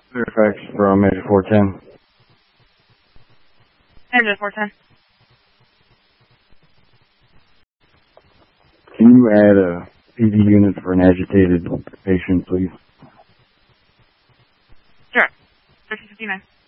Fairfax from Major 410. Major 410. Can you add a PD unit for an agitated patient, please? Sure. 1359.